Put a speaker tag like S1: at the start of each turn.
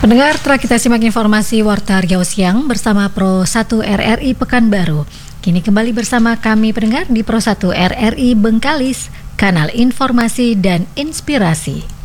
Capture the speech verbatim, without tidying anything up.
S1: Pendengar, telah kita simak informasi Warta Riau Siang bersama Pro satu R R I Pekanbaru. Kini kembali bersama kami pendengar di Pro satu R R I Bengkalis, kanal informasi dan inspirasi.